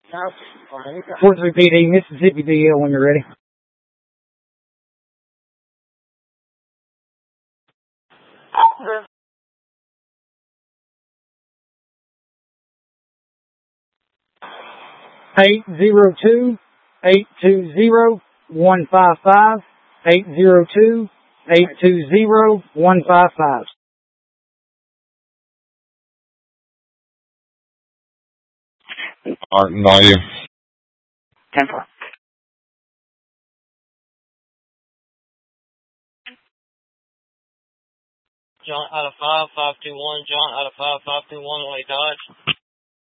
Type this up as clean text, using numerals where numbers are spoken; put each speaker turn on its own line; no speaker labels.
Fort Lee PD, Mississippi DL when you're ready. Eight 820-820-155. 802-820-155.
Martin, are you?
10-4.
John out of 5, 521. John out of 5, 521. Lake Dodge.